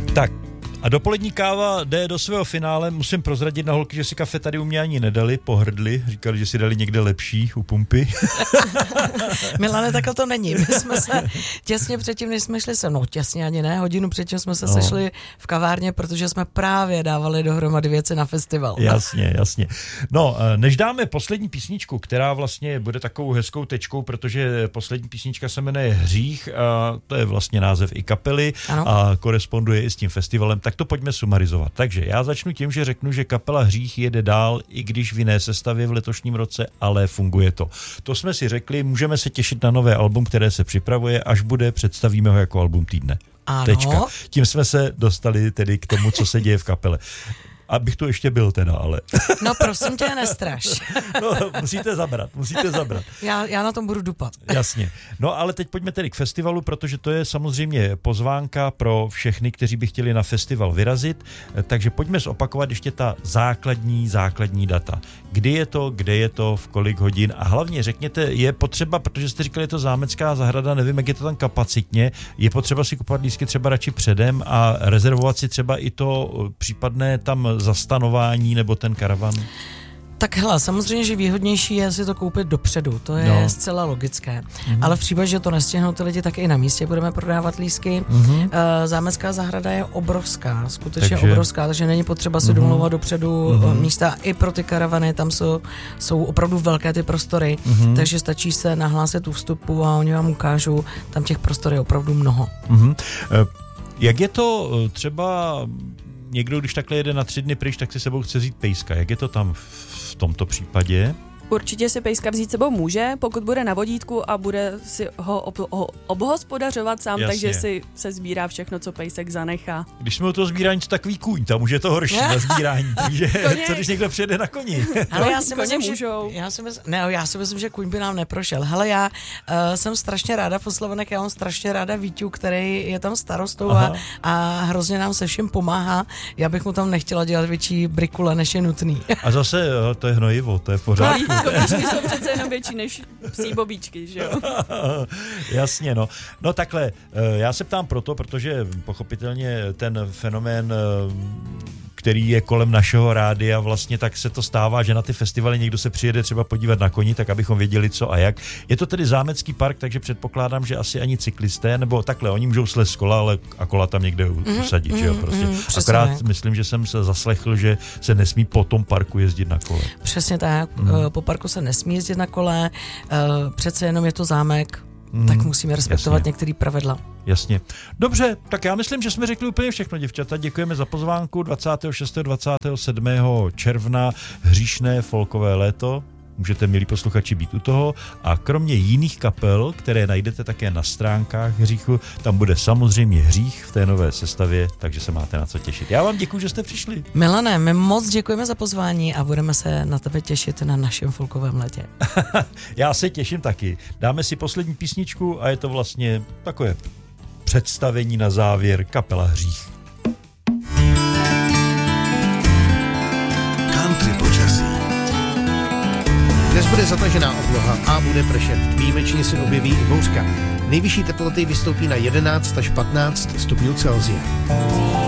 Tak a dopolední káva jde do svého finále. Musím prozradit na holky, že si kafe tady u mě ani nedali, pohrdli. Říkali, že si dali někde lepší u pumpy. Milane, takhle to není. My jsme se těsně předtím, než jsme šli sem, no těsně ani ne, hodinu předtím jsme se sešli v kavárně, protože jsme právě dávali dohromady věci na festival. Jasně. No, než dáme poslední písničku, která vlastně bude takovou hezkou tečkou, protože poslední písnička se jmenuje Hřích, a to je vlastně název i kapely, ano. A koresponduje i s tím festivalem, tak to pojďme sumarizovat. Takže já začnu tím, že řeknu, že kapela Hřích jede dál, i když v jiné sestavě v letošním roce, ale funguje to. To jsme si řekli, můžeme se těšit na nové album, které se připravuje, až bude, představíme ho jako album týdne. Ano. Tečka. Tím jsme se dostali tedy k tomu, co se děje v kapele. Abych tu ještě byl teda, ale... No prosím tě, nestraš. No, musíte zabrat. Já na tom budu dupat. Jasně. No ale teď pojďme tedy k festivalu, protože to je samozřejmě pozvánka pro všechny, kteří by chtěli na festival vyrazit, takže pojďme zopakovat ještě ta základní data. Kdy je to, kde je to, v kolik hodin a hlavně řekněte, je potřeba, protože jste říkali, je to zámecká zahrada, nevím, jak je to tam kapacitně, je potřeba si kupovat lístky třeba radši předem a rezervovat si třeba i to případné tam zastanování nebo ten karavan? Tak hele, samozřejmě, že výhodnější je si to koupit dopředu, to je zcela logické. Ale v případě, že to nestihnou ty lidi, tak i na místě budeme prodávat lístky. Zámecká zahrada je obrovská, skutečně obrovská, takže není potřeba si domlouvat dopředu místa i pro ty karavany, tam jsou opravdu velké ty prostory, takže stačí se nahlásit u vstupu a oni vám ukážou, tam těch prostor je opravdu mnoho. Jak je to třeba... Někdo, když takhle jede na 3 dny pryč, tak si sebou chce vzít pejska. Jak je to tam v tomto případě? Určitě si pejska vzít sebou může, pokud bude na vodítku a bude si ho obhospodařovat sám, takže si se sbírá všechno, co pejsek zanechá. Když jsme u toho sbírání, to takový kůň, tam už je to horší na sbírání, takže co když někdo přijede na koni? Ale já si myslím, že kůň by nám neprošel. Hele, já jsem strašně ráda v Slovenek, já mám strašně ráda Víťu, který je tam starostou a hrozně nám se všem pomáhá. Já bych mu tam nechtěla dělat větší brikule, než je nutný. A zase to je hnojivo, to je v pořádku. Kovíčky jsou přece jenom větší než psí bobíčky, že jo? Jasně, no. No takhle, já se ptám proto, protože pochopitelně ten fenomén, který je kolem našeho rádia, vlastně tak se to stává, že na ty festivaly někdo se přijede třeba podívat na koni, tak abychom věděli co a jak. Je to tedy zámecký park, takže předpokládám, že asi ani cyklisté, nebo takhle, oni můžou slez z kola, ale a kola tam někde usadit, že jo, prostě. Akorát myslím, že jsem se zaslechl, že se nesmí po tom parku jezdit na kole. Přesně tak, po parku se nesmí jezdit na kole, přece jenom je to zámek, tak musíme respektovat některé pravidla. Jasně. Dobře, tak já myslím, že jsme řekli úplně všechno, děvčata. Děkujeme za pozvánku 26. 27. června hříšné folkové léto. Můžete, milí posluchači, být u toho. A kromě jiných kapel, které najdete také na stránkách Hříchu, tam bude samozřejmě Hřích v té nové sestavě, takže se máte na co těšit. Já vám děkuji, že jste přišli. Milane, my moc děkujeme za pozvání a budeme se na tebe těšit na našem folkovém letě. Já se těším taky. Dáme si poslední písničku a je to vlastně takové představení na závěr, kapela Hřích. Country počasí. Dnes bude zatažená obloha a bude pršet. Výjimečně se objeví i bouřka. Nejvyšší teploty vystoupí na 11 až 15 stupňů Celsia.